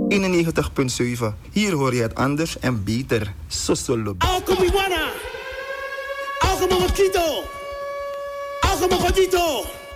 91.7. Hier hoor je het anders en beter. Sosolo. Alcomiwana! Alcomoquito! Alcomoquito!